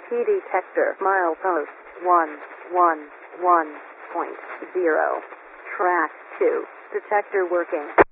EMP detector. Milepost 111.0. Track 2. Detector working.